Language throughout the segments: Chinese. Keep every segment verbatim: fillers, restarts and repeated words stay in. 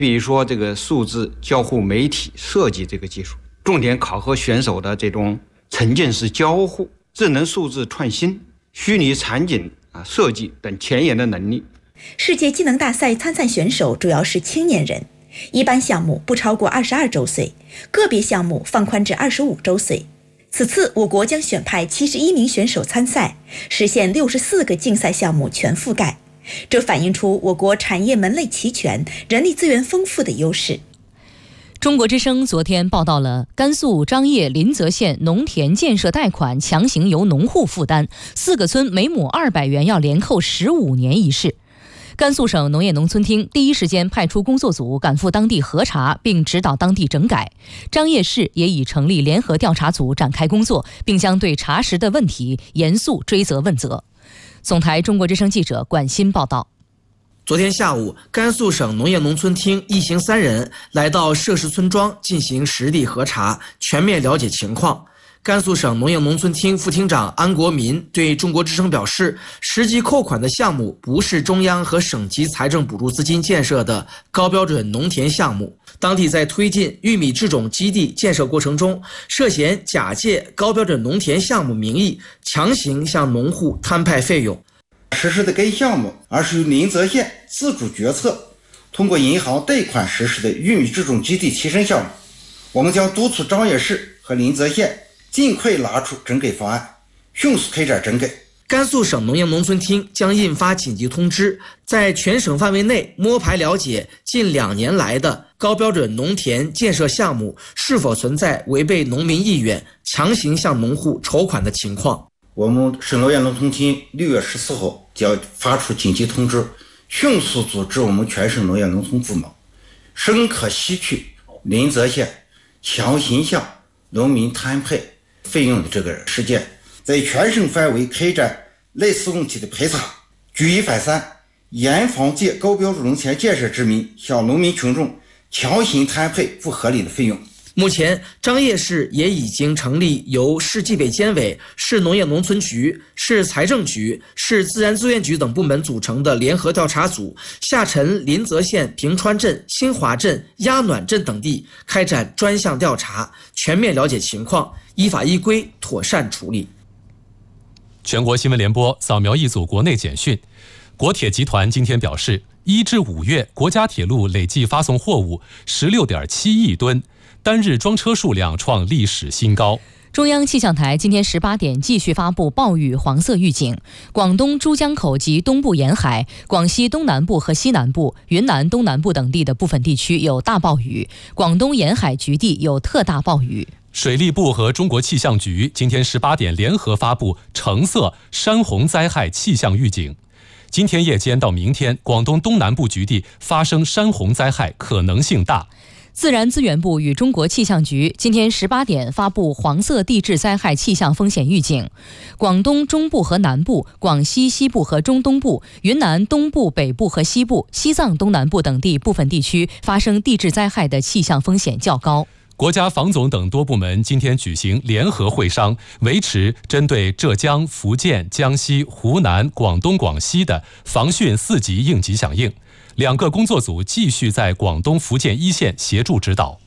比如说这个数字交互媒体设计这个技术，重点考核选手的这种沉浸式交互、智能数字创新、虚拟场景啊设计等前沿的能力。 世界技能大赛参赛选手主要是青年人，一般项目不超过二十二周岁，个别项目放宽至二十五周岁。此次我国将选派七十一名选手参赛，实现六十四个竞赛项目全覆盖。这反映出我国产业门类齐全、人力资源丰富的优势。 中国之声昨天报道了甘肃张掖临泽县农田建设贷款强行由农户负担，四个村每亩二百元要连扣十五年一事。甘肃省农业农村厅第一时间派出工作组赶赴当地核查，并指导当地整改。张掖市也已成立联合调查组展开工作，并将对查实的问题严肃追责问责。总台中国之声记者管欣报道。 昨天下午，甘肃省农业农村厅一行三人来到涉事村庄进行实地核查，全面了解情况。甘肃省农业农村厅副厅长安国民对中国之声表示，实际扣款的项目不是中央和省级财政补助资金建设的高标准农田项目，当地在推进玉米制种基地建设过程中，涉嫌假借高标准农田项目名义，强行向农户摊派费用。 实施的该项目，而是由临泽县自主决策，通过银行贷款实施的玉米制种基地提升项目。我们将督促张掖市和临泽县尽快拿出整改方案，迅速开展整改。 甘肃省农业农村厅将印发紧急通知，在全省范围内摸排了解近两年来的高标准农田建设项目是否存在违背农民意愿、强行向农户筹款的情况。 我们省农业农村厅六月十四号将发出紧急通知，迅速组织我们全省农业农村部门，深刻吸取临泽县强行向农民摊派费用的这个事件，在全省范围开展类似问题的排查，举一反三，严防借高标准农田建设之名向农民群众强行摊派不合理的费用。 目前，张掖市也已经成立由市纪委监委、市农业农村局、市财政局、市自然资源局等部门组成的联合调查组，下沉临泽县平川镇、新华镇、鸭暖镇等地，开展专项调查，全面了解情况，依法依规妥善处理。 全国新闻联播扫描一组国内简讯。国铁集团今天表示，一至五月国家铁路累计发送货物十六点七亿吨。单日装车数量创历史新高。 中央气象台今天十八点继续发布暴雨黄色预警，广东珠江口及东部沿海、广西东南部和西南部、云南东南部等地的部分地区有大暴雨，广东沿海局地有特大暴雨。 水利部和中国气象局今天十八点联合发布橙色山洪灾害气象预警。今天夜间到明天，广东东南部局地发生山洪灾害可能性大。 自然资源部与中国气象局今天十八点发布黄色地质灾害气象风险预警，广东中部和南部、广西西部和中东部、云南东部、北部和西部、西藏东南部等地部分地区发生地质灾害的气象风险较高。 国家防总等多部门今天举行联合会商，维持针对浙江、福建、江西、湖南、广东、广西的防汛四级应急响应。两个工作组继续在广东、福建一线协助指导。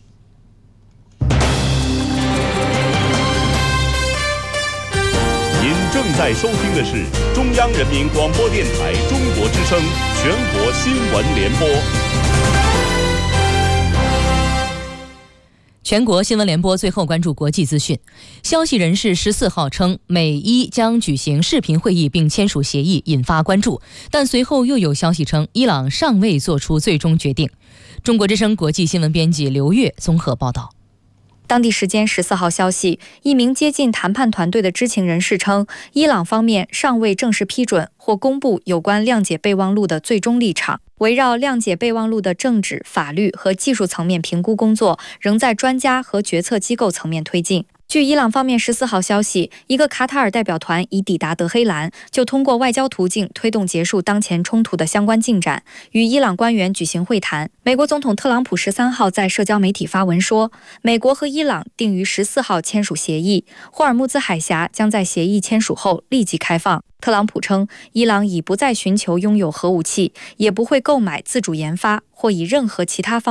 您正在收听的是中央人民广播电台中国之声全国新闻联播。 全国新闻联播最后关注国际资讯。消息人士十四号称，美伊将举行视频会议并签署协议，引发关注。但随后又有消息称，伊朗尚未做出最终决定。中国之声国际新闻编辑刘月综合报道。 当地时间十四号消息，一名接近谈判团队的知情人士称，伊朗方面尚未正式批准或公布有关谅解备忘录的最终立场。围绕谅解备忘录的政治、法律和技术层面评估工作，仍在专家和决策机构层面推进。据伊朗方面十四号消息，一个卡塔尔代表团已抵达德黑兰，就通过外交途径推动结束当前冲突的相关进展，与伊朗官员举行会谈。美国总统特朗普十三号在社交媒体发文说，美国和伊朗定于十四号签署协议，霍尔木兹海峡将在协议签署后立即开放。特朗普称，伊朗已不再寻求拥有核武器，也不会购买、自主研发或以任何其他方